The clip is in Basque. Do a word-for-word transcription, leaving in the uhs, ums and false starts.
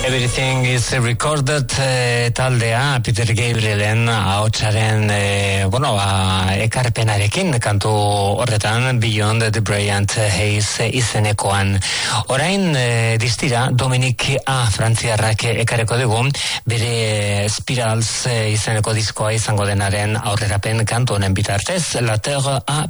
Everything is recorded eh, taldea Peter Gabrielen ahotsaren eh, bueno, ba, ekarpenarekin kantu horretan Beyond the Brilliant Haze izenekoan. Orain eh, distira Dominic A. Frantziarrak ekareko dugu bere Spirals eh, izeneko diskoa izango denaren aurrerapen kantu honen bitartez La Terre a